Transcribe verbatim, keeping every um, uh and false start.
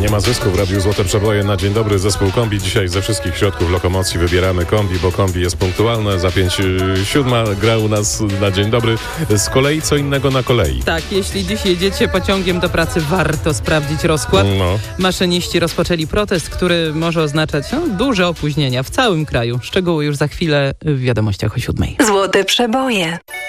Nie ma zysku w Radiu Złote Przeboje. Na dzień dobry zespół Kombi. Dzisiaj ze wszystkich środków lokomocji wybieramy Kombi, bo Kombi jest punktualne. Za pięć siódma gra u nas na dzień dobry. Z kolei co innego na kolei. Tak, jeśli dziś jedziecie pociągiem do pracy, warto sprawdzić rozkład. No. Maszyniści rozpoczęli protest, który może oznaczać no, duże opóźnienia w całym kraju. Szczegóły już za chwilę w wiadomościach o siódmej. Złote Przeboje.